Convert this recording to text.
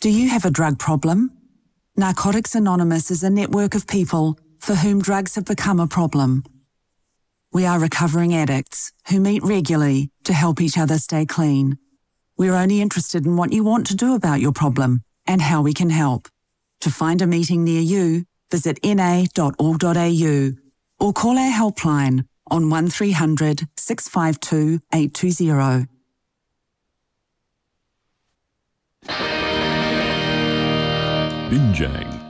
Do you have a drug problem? Narcotics Anonymous is a network of people for whom drugs have become a problem. We are recovering addicts who meet regularly to help each other stay clean. We're only interested in what you want to do about your problem and how we can help. To find a meeting near you, visit na.org.au or call our helpline on 1300 652 820. Binjang,